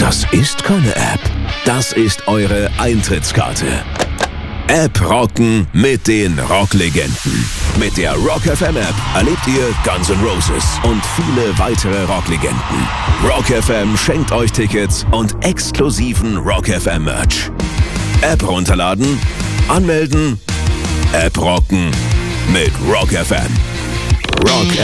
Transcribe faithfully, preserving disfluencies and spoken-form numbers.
Das ist keine App. Das ist eure Eintrittskarte. App rocken mit den Rocklegenden. Mit der Rock F M App erlebt ihr Guns N' Roses und viele weitere Rocklegenden. Rock F M schenkt euch Tickets und exklusiven Rock F M Merch. App runterladen, anmelden, App rocken mit Rock F M. Rock